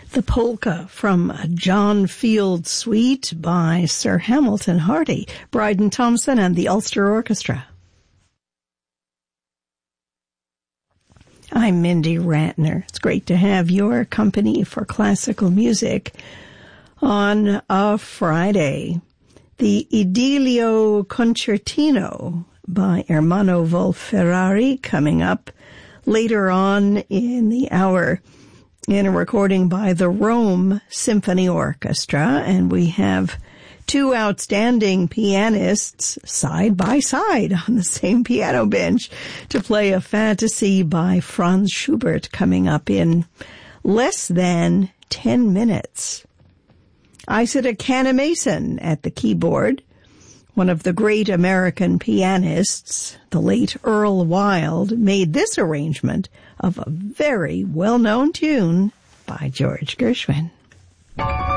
The polka from a John Field suite by Sir Hamilton Hardy, Bryden Thompson and the Ulster Orchestra. I'm Mindy Ratner. It's great to have your company for classical music on a Friday. The Idilio Concertino by Ermanno Wolf-Ferrari coming up later on in the hour in a recording by the Rome Symphony Orchestra, and we have two outstanding pianists side by side on the same piano bench to play a fantasy by Franz Schubert coming up in less than 10 minutes. Isida Canamason at the keyboard. One of the great American pianists, the late Earl Wild, made this arrangement of a very well-known tune by George Gershwin.